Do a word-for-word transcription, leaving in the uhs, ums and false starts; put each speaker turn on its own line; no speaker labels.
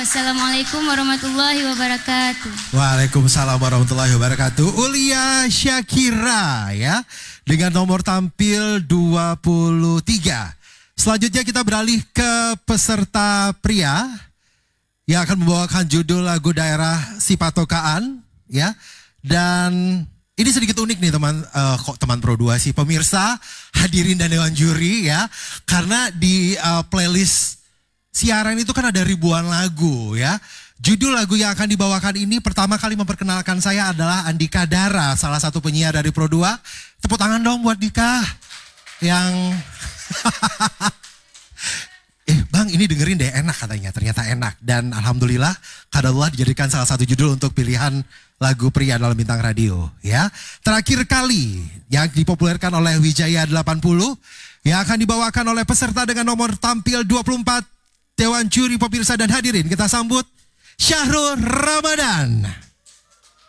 Assalamualaikum warahmatullahi wabarakatuh.
Waalaikumsalam warahmatullahi wabarakatuh. Ulia Syakira ya, dengan nomor tampil dua puluh tiga. Selanjutnya kita beralih ke peserta pria yang akan membawakan judul lagu daerah Sipatokaan ya. Dan ini sedikit unik nih teman, uh, kok teman Pro dua sih, pemirsa, hadirin dan dewan juri ya. Karena di uh, playlist siaran itu kan ada ribuan lagu ya. Judul lagu yang akan dibawakan ini pertama kali memperkenalkan saya adalah Andika Dara, salah satu penyiar dari Pro dua. Tepuk tangan dong buat Dika. Yang eh bang ini dengerin deh, enak katanya, ternyata enak. Dan alhamdulillah kadarullah dijadikan salah satu judul untuk pilihan lagu pria dalam bintang radio ya. Terakhir kali yang dipopulerkan oleh Wijaya delapan puluh yang akan dibawakan oleh peserta dengan nomor tampil dua puluh empat. Dewan juri, pemirsa dan hadirin, kita sambut Syahrul Ramadan.